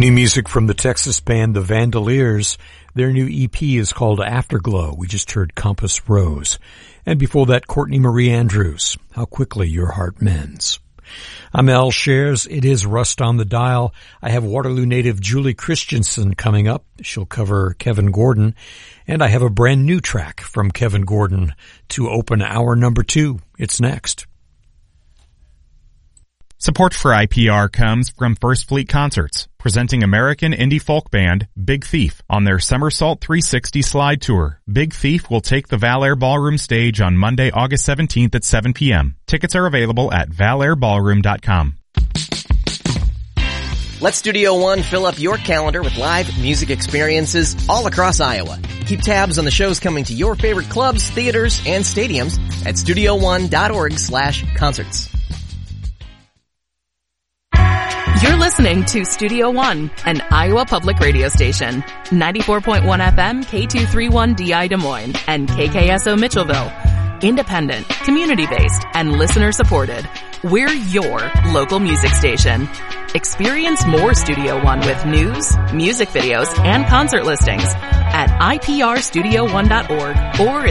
New music from the Texas band The Vandaliers. Their new EP is called Afterglow. We just heard Compass Rose. And before that, Courtney Marie Andrews, How Quickly Your Heart Mends. I'm Al Shares. It is Rust on the Dial. I have Waterloo native Julie Christensen coming up. She'll cover Kevin Gordon. And I have a brand new track from Kevin Gordon to open hour number 2. It's next. Support for IPR comes from First Fleet Concerts, presenting American indie folk band Big Thief on their Somersault 360 slide tour. Big Thief will take the Valair Ballroom stage on Monday, August 17th at 7 p.m. Tickets are available at valairballroom.com. Let Studio One fill up your calendar with live music experiences all across Iowa. Keep tabs on the shows coming to your favorite clubs, theaters, and stadiums at studio1.org/concerts. You're listening to Studio One, an Iowa public radio station. 94.1 FM, K231DI Des Moines, and KKSO Mitchellville. Independent, community-based, and listener-supported. We're your local music station. Experience more Studio One with news, music videos, and concert listings at iprstudio1.org or